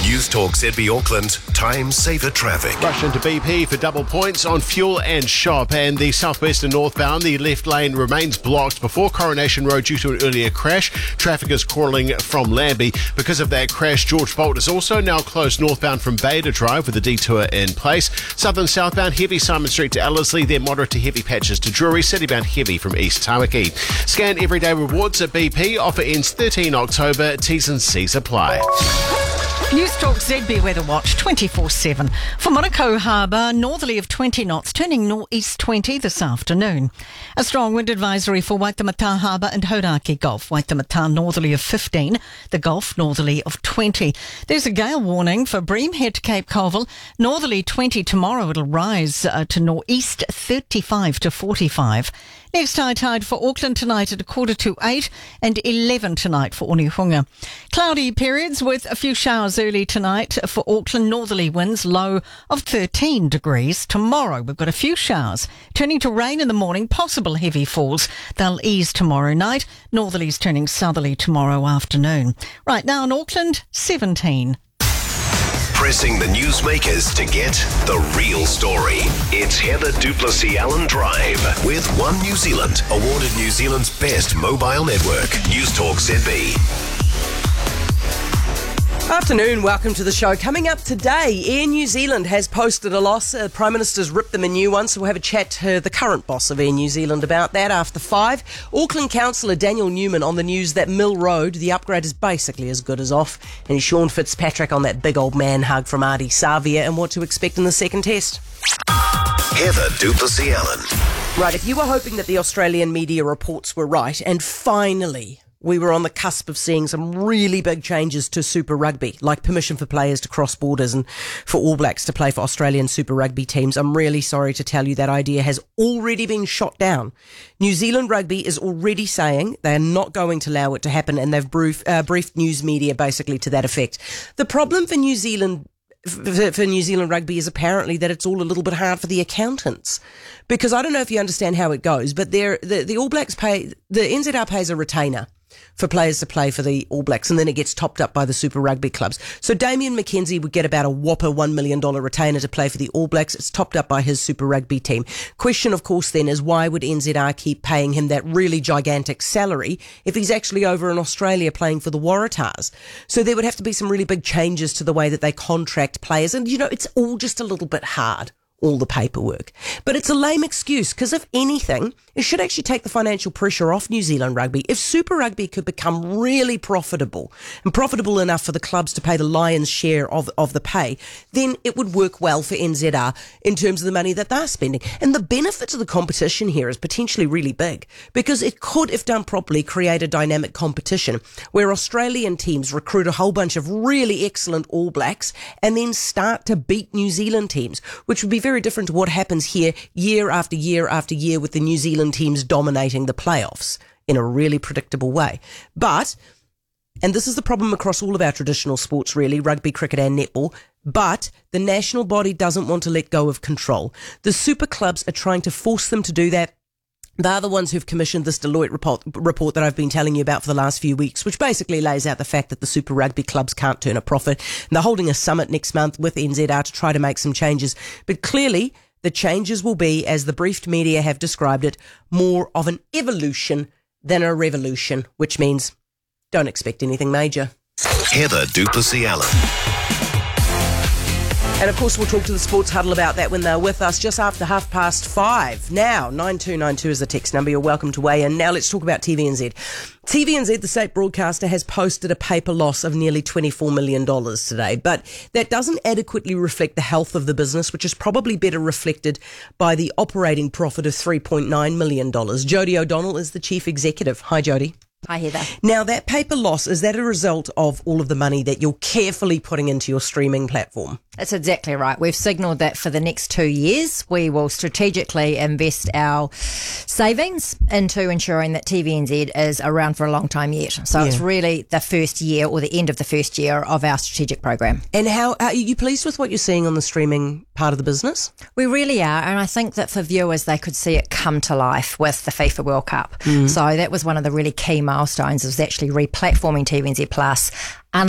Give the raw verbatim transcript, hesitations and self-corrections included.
News Talk Z B Auckland, time saver traffic. Rush into B P for double points on fuel and shop, and the southwestern northbound, the left lane remains blocked before Coronation Road due to an earlier crash. Traffic is crawling from Lambie. Because of that crash, George Bolt is also now closed northbound from Bader Drive with a detour in place. Southern southbound, heavy Simon Street to Ellerslie, then moderate to heavy patches to Drury, citybound heavy from East Tamaki. Scan everyday rewards at B P. Offer ends thirteenth October. T's and C's apply. News Talk Z B Weather Watch twenty-four seven. For Monaco Harbour, northerly of twenty knots, turning northeast twenty this afternoon. A strong wind advisory for Waitemata Harbour and Hauraki Gulf. Waitemata northerly of fifteen, the Gulf northerly of twenty. There's a gale warning for Bream Head, Cape Colville. Northerly twenty tomorrow, it'll rise uh, to northeast thirty-five to forty-five. Next high tide for Auckland tonight at a quarter to eight and eleven tonight for Onehunga. Cloudy periods with a few showers early tonight for Auckland. Northerly winds low of thirteen degrees. Tomorrow we've got a few showers turning to rain in the morning, possible heavy falls. They'll ease tomorrow night. Northerlies turning southerly tomorrow afternoon. Right now in Auckland, seventeen. Pressing the newsmakers to get the real story. It's Heather Duplessis-Allen Drive with One New Zealand, awarded New Zealand's best mobile network. News Talk Z B. Afternoon, welcome to the show. Coming up today, Air New Zealand has posted a loss. Uh, Prime Minister's ripped them a new one, so we'll have a chat to the current boss of Air New Zealand about that after five. Auckland Councillor Daniel Newman on the news that Mill Road, the upgrade is basically as good as off. And Sean Fitzpatrick on that big old man hug from Ardie Savia and what to expect in the second test. Heather Duplessis-Allen. Right, if you were hoping that the Australian media reports were right, and finally we were on the cusp of seeing some really big changes to Super Rugby, like permission for players to cross borders and for All Blacks to play for Australian Super Rugby teams. I'm really sorry to tell you that idea has already been shot down. New Zealand Rugby is already saying they're not going to allow it to happen, and they've brief, uh, briefed news media basically to that effect. The problem for New Zealand For, for New Zealand Rugby is apparently that it's all a little bit hard for the accountants, because I don't know if you understand how it goes, but they're, the, the All Blacks pay, the N Z R pays a retainer for players to play for the All Blacks, and then it gets topped up by the Super Rugby clubs. So Damien McKenzie would get about a whopper one million dollars retainer to play for the All Blacks. It's topped up by his Super Rugby team. Question, of course, then is why would N Z R keep paying him that really gigantic salary if he's actually over in Australia playing for the Waratahs? So there would have to be some really big changes to the way that they contract players. And, you know, it's all just a little bit hard, all the paperwork. But it's a lame excuse, because if anything, it should actually take the financial pressure off New Zealand Rugby. If Super Rugby could become really profitable, and profitable enough for the clubs to pay the lion's share of, of the pay, then it would work well for N Z R in terms of the money that they're spending. And the benefit of the competition here is potentially really big, because it could, if done properly, create a dynamic competition where Australian teams recruit a whole bunch of really excellent All Blacks and then start to beat New Zealand teams, which would be very very different to what happens here year after year after year with the New Zealand teams dominating the playoffs in a really predictable way. But, and this is the problem across all of our traditional sports really, rugby, cricket and netball, but the national body doesn't want to let go of control. The super clubs are trying to force them to do that. They're the ones who've commissioned this Deloitte report, report that I've been telling you about for the last few weeks, which basically lays out the fact that the Super Rugby clubs can't turn a profit. And they're holding a summit next month with N Z R to try to make some changes. But clearly, the changes will be, as the briefed media have described it, more of an evolution than a revolution, which means don't expect anything major. Heather Duplessis-Allen. And of course, we'll talk to the Sports Huddle about that when they're with us just after half past five. Now, nine two nine two is the text number. You're welcome to weigh in. Now let's talk about T V N Z. T V N Z, the state broadcaster, has posted a paper loss of nearly twenty-four million dollars today. But that doesn't adequately reflect the health of the business, which is probably better reflected by the operating profit of three point nine million dollars. Jodie O'Donnell is the chief executive. Hi, Jodie. Hi, Heather. Now, that paper loss, is that a result of all of the money that you're carefully putting into your streaming platform? That's exactly right. We've signalled that for the next two years, we will strategically invest our savings into ensuring that T V N Z is around for a long time yet. So yeah. It's really the first year or the end of the first year of our strategic program. And how are you pleased with what you're seeing on the streaming part of the business? We really are. And I think that for viewers, they could see it come to life with the FIFA World Cup. Mm. So that was one of the really key milestones, was actually re-platforming T V N Z Plus,